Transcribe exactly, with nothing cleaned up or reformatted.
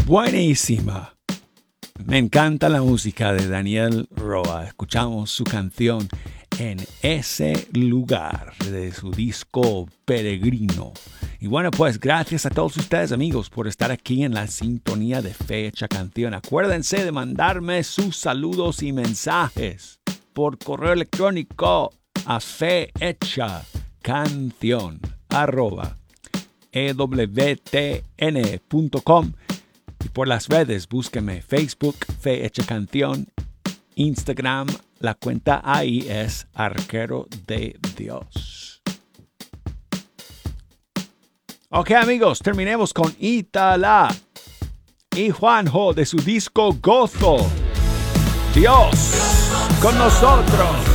Buenísima. Me encanta la música de Daniel Roa. Escuchamos su canción En ese lugar de su disco Peregrino. Y bueno, pues gracias a todos ustedes, amigos, por estar aquí en la sintonía de Fecha Canción. Acuérdense de mandarme sus saludos y mensajes por correo electrónico a fehechacanción arroba ewtn punto com y por las redes búsqueme Facebook Fecha Canción, Instagram, la cuenta ahí es Arquero de Dios. Ok, amigos, terminemos con Itala y Juanjo de su disco Gozo. Dios con nosotros.